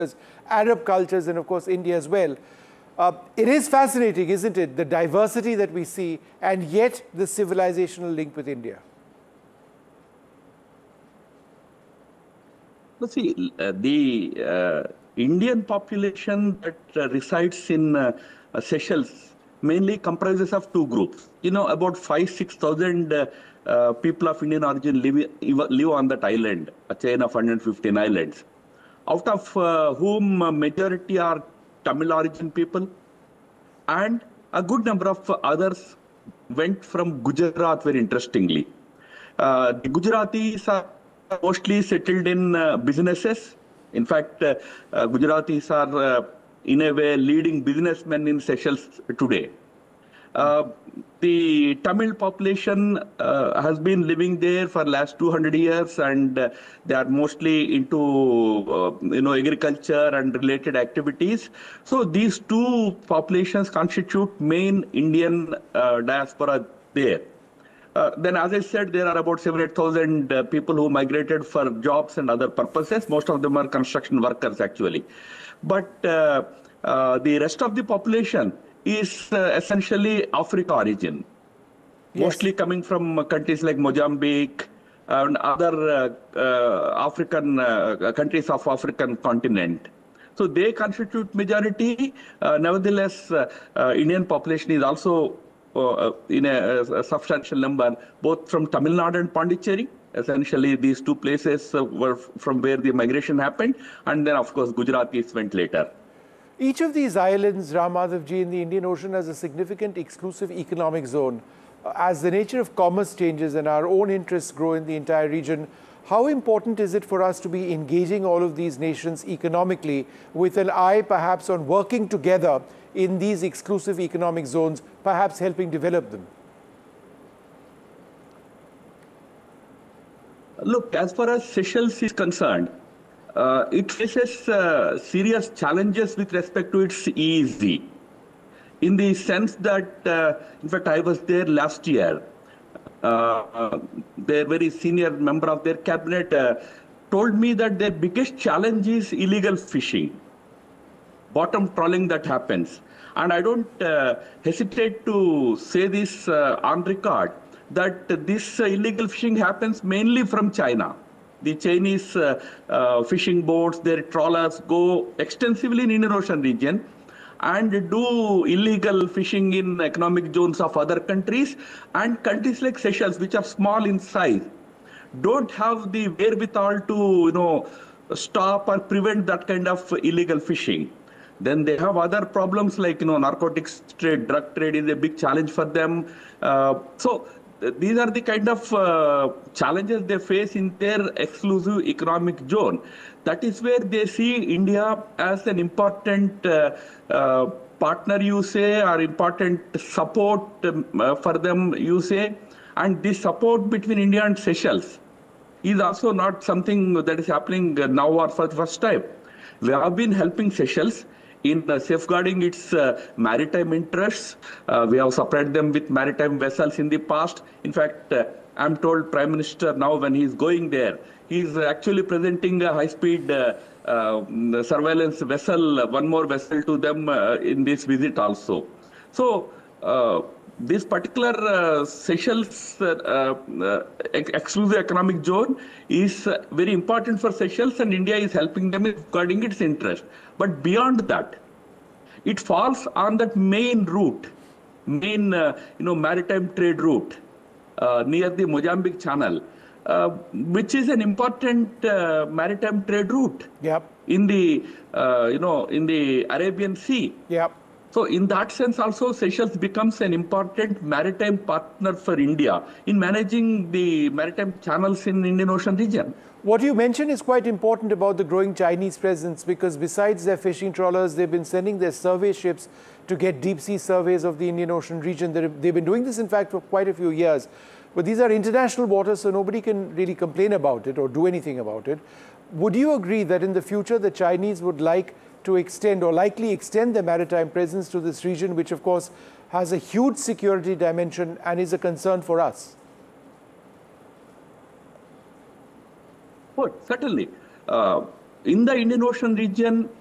Arab cultures, and of course India as well. It is fascinating, isn't it, the diversity that we see, and yet the civilizational link with India. See, the Indian population that resides in Seychelles mainly comprises of two groups. About 5,000-6,000 people of Indian origin live on that island, a chain of 115 islands, out of whom majority are Tamil origin people, and a good number of others went from Gujarat, very interestingly. The Gujaratis are mostly settled in businesses. In fact, Gujaratis are, in a way, leading businessmen in Seychelles today. The Tamil population has been living there for the last 200 years, and they are mostly into agriculture and related activities. So these two populations constitute main Indian diaspora there. Then, as I said, there are about 7,000-8,000 people who migrated for jobs and other purposes. Most of them are construction workers, actually. But the rest of the population is essentially Africa origin, mostly coming from countries like Mozambique and other African countries of African continent. So they constitute majority. Nevertheless, Indian population is also in a substantial number, both from Tamil Nadu and Pondicherry. Essentially, these two places were from where the migration happened, and then, of course, Gujaratis went later. Each of these islands, Ram Madhav ji, in the Indian Ocean has a significant exclusive economic zone. As the nature of commerce changes and our own interests grow in the entire region, how important is it for us to be engaging all of these nations economically with an eye perhaps on working together in these exclusive economic zones, perhaps helping develop them? Look, as far as Seychelles is concerned, it faces serious challenges with respect to its EEZ, in the sense that, in fact, I was there last year. Their very senior member of their cabinet told me that their biggest challenge is illegal fishing, bottom trawling that happens. And I don't hesitate to say this on record, that this illegal fishing happens mainly from China. The Chinese fishing boats, their trawlers go extensively in Indian Ocean region and do illegal fishing in economic zones of other countries. And countries like Seychelles, which are small in size, don't have the wherewithal to stop or prevent that kind of illegal fishing. Then they have other problems like narcotics trade, drug trade is a big challenge for them. So these are the kind of challenges they face in their exclusive economic zone. That is where they see India as an important partner, you say, or important support for them, you say. And this support between India and Seychelles is also not something that is happening now or for the first time. We have been helping Seychelles in safeguarding its maritime interests. We have supplied them with maritime vessels in the past. In fact, I'm told Prime Minister now, when he's going there, he's actually presenting a high-speed surveillance vessel, one more vessel to them in this visit also. So this particular Seychelles exclusive economic zone is very important for Seychelles, and India is helping them in guarding its interest. But beyond that, it falls on that main route, maritime trade route near the Mozambique Channel, which is an important maritime trade route in the in the Arabian Sea. So in that sense also, Seychelles becomes an important maritime partner for India in managing the maritime channels in Indian Ocean region. What you mentioned is quite important about the growing Chinese presence, because besides their fishing trawlers, they've been sending their survey ships to get deep sea surveys of the Indian Ocean region. They've been doing this, in fact, for quite a few years. But these are international waters, so nobody can really complain about it or do anything about it. Would you agree that in the future, the Chinese would like to extend or likely extend their maritime presence to this region, which of course has a huge security dimension and is a concern for us? Certainly. in the Indian Ocean region,